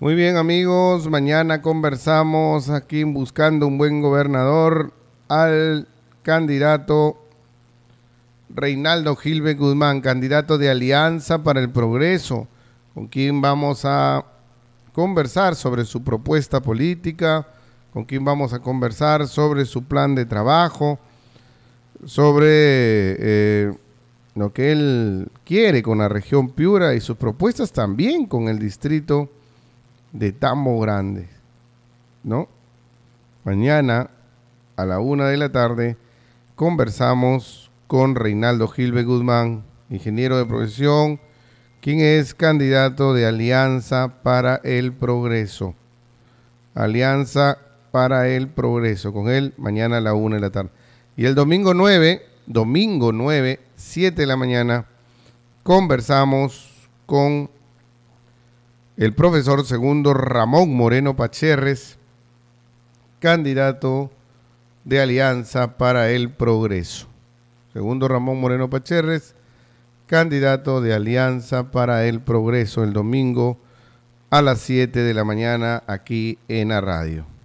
Muy bien, amigos, mañana conversamos aquí buscando un buen gobernador al candidato Reinaldo Gilbert Guzmán, candidato de Alianza para el Progreso, con quien vamos a conversar sobre su propuesta política, con quien vamos a conversar sobre su plan de trabajo, sobre lo que él quiere con la región Piura y sus propuestas también con el distrito de Tambo Grande, ¿no? Mañana a la 1 de la tarde conversamos con Reinaldo Gilbert Guzmán, ingeniero de profesión, quien es candidato de Alianza para el Progreso. Alianza para el Progreso, con él mañana a la 1 de la tarde. Y el domingo 9, 7 de la mañana, conversamos con el profesor segundo Ramón Moreno Pacherres, candidato de Alianza para el Progreso. Segundo Ramón Moreno Pacherres, candidato de Alianza para el Progreso, el domingo a las 7 de la mañana aquí en la radio.